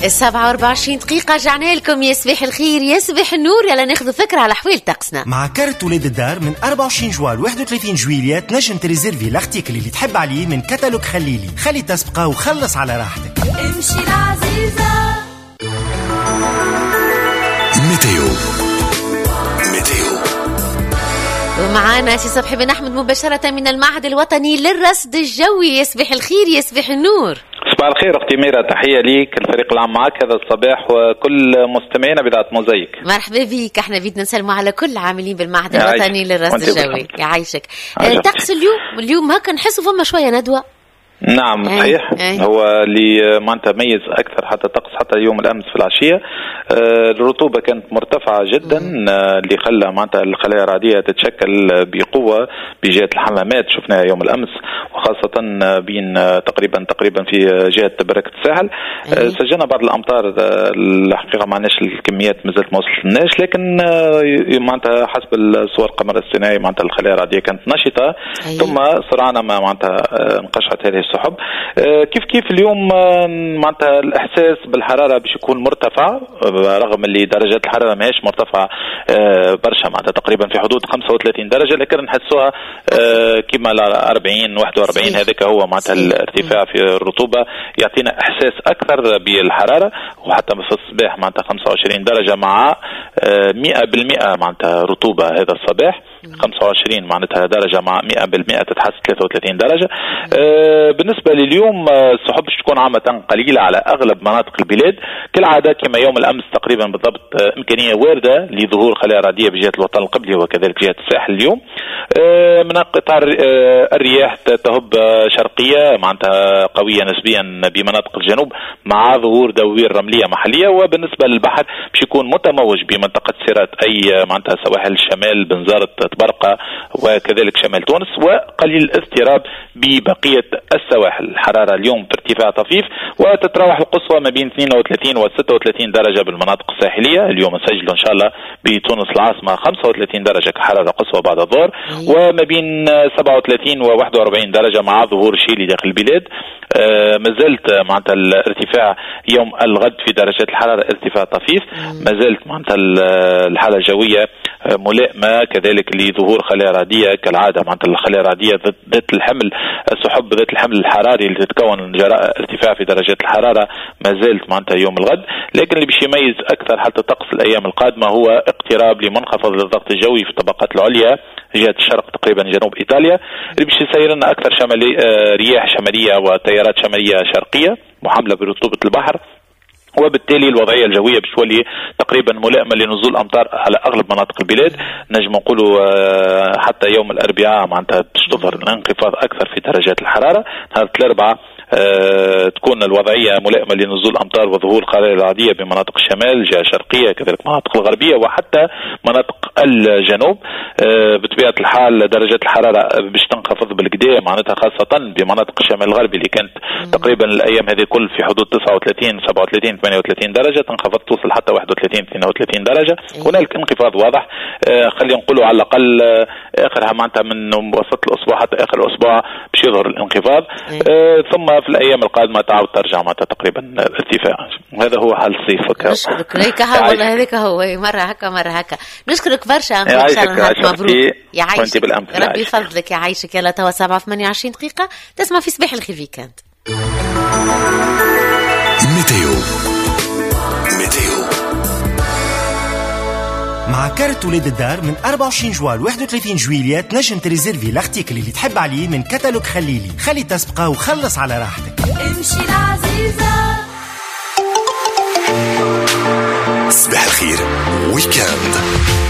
27 دقيقة رجعنا لكم. يصبح الخير يصبح النور. يلا ناخذ فكرة على حويل طقسنا مع كارت ولاد الدار. من 24 جوال 31 جويلية تنجم تريزيرفي الارتيكل اللي تحب عليه من كتالوج خليلي. خلي تسبقه وخلص على راحتك. امشي العزيزة. ميتيو. ومعانا سي صبحي بن أحمد مباشرة من المعهد الوطني للرصد الجوي. يصبح الخير يصبح النور. صباح الخير أختي ميرا، تحية ليك الفريق العام معك هذا الصباح وكل مستمعينا بإذاعة موزايك. مرحبا بك. احنا بدنا نسلموا على كل العاملين بالمعهد الوطني للرصد الجوي. يعيشك. طقس اليوم هكا نحسوا فما شوية ندوة. نعم صحيح. هو اللي معناتها ميز اكثر حتى طقس حتى يوم الامس في العشيه الرطوبه كانت مرتفعه جدا اللي خلى معناتها الخلايا الرعديه تتشكل بقوه بجهه الحمامات شفناها يوم الامس، وخاصه بين تقريبا في جهه بركه الساحل. سجلنا بعض الامطار الحقيقه ما عندناش الكميات مازالت ما وصلتلناش، لكن معناتها حسب الصور القمر الصناعي معناتها الخلايا الرعديه كانت نشطه. ثم سرعان ما معناتها انقشعت هذه السحب. كيف اليوم معناتها الاحساس بالحراره باش يكون مرتفع، رغم اللي درجات الحراره ماهيش مرتفعه برشا معناتها تقريبا في حدود 35 درجه، لكن نحسوها كما 40 41. هذاك هو معناتها الارتفاع في الرطوبه يعطينا احساس اكثر بالحراره. وحتى في الصباح معناتها 25 درجه مع 100% معناتها رطوبه هذا الصباح. 25 معناتها درجه مع 100% تتحس 33 درجه. بالنسبة لليوم السحب تكون عامة قليلة على أغلب مناطق البلاد كالعادة كما يوم الأمس تقريبا بالضبط. إمكانية واردة لظهور خلايا رعدية بجهة الوطن القبلي وكذلك جهة الساحل اليوم. من قطاع الرياح تهب شرقية معناتها قوية نسبيا بمناطق الجنوب مع ظهور دوير رملية محلية. وبالنسبة للبحر باش يكون متموج بمنطقة سيرات أي معناتها سواحل الشمال بنزرت تبرقة وكذلك شمال تونس، وقليل اضطراب ببقية السواحل. الحرارة اليوم في ارتفاع طفيف وتتراوح القصوى ما بين 32 و 36 درجة بالمناطق الساحلية. اليوم نسجل إن شاء الله بتونس العاصمة 35 درجة كحرارة قصوى بعد الظهر، وما بين 37 و 41 درجة مع ظهور شيلي داخل البلاد. مازلت معناتها الارتفاع يوم الغد في درجات الحرارة ارتفاع طفيف. مازلت معناتها الحالة الجوية ملائمة كذلك لظهور خلايا رعدية كالعادة معناتها الخلايا الرعدية ذات الحمل السحب ذات الحمل الحراري اللي تتكون جراء ارتفاع في درجات الحرارة ما زالت معناتها يوم الغد. لكن اللي باش يميز أكثر حالة الطقس الأيام القادمة هو اقتراب لمنخفض الضغط الجوي في الطبقات العليا جهة الشرق تقريبا جنوب إيطاليا اللي باش يسير لنا أكثر رياح شمالية وتيارات شمالية شرقية محملة برطوبة البحر، وبالتالي الوضعيه الجويه باش تولي تقريبا ملائمه لنزول امطار على اغلب مناطق البلاد. نجم نقولوا حتى يوم الاربعاء معناتها باش تظهر الانخفاض اكثر في درجات الحراره. نهار الاربعاء تكون الوضعيه ملائمه لنزول امطار وظهور خلايا رعديه بمناطق الشمال الجهه الشرقيه كذلك مناطق الغربيه وحتى مناطق الجنوب. بطبيعه الحال درجات الحراره باش تنخفض بالكدا معناتها خاصه بمناطق الشمال الغربي اللي كانت تقريبا الايام هذه كل في حدود 39 37 38 درجه، تنخفض توصل حتى 31 32 درجه. هنالك انخفاض واضح خلينا نقولوا على الاقل اخرها معناتها من وسط الاسبوع حتى اخر الاسبوع باش يظهر الانخفاض. ثم في الايام القادمه تعاود ترجع معناتها تقريبا ارتفاع. وهذا هو حال الصيف. نشكرك ليك والله هذيك هو مره هكا. نشكرك برشا. ان شاء الله مبروك. يعيشك ربي يفضلك يعيشك. يلا توا 27 دقيقه تسمع في صباح الخير ويكاند. ميتيو مع كارت ولاد الدار. من 24 جوال 31 جويلية تنجم تريزيرفي الارتيكل اللي تحب عليه من كتالوج خليلي. خلي تسبقه وخلص على راحتك. امشي العزيزة. صباح الخير ويكاند.